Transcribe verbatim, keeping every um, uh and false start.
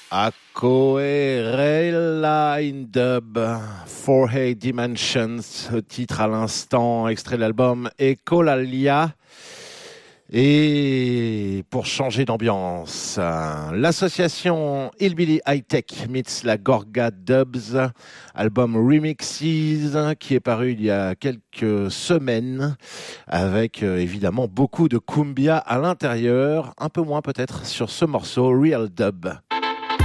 Akoerela in Dub, Four Eight Dimensions, titre à l'instant, extrait de l'album Ecolalia. Et pour changer d'ambiance, l'association Hillbilly High Tech meets la Gorga Dubs, album Remixes qui est paru il y a quelques semaines avec euh, évidemment beaucoup de cumbia à l'intérieur, un peu moins peut-être sur ce morceau Real Dub.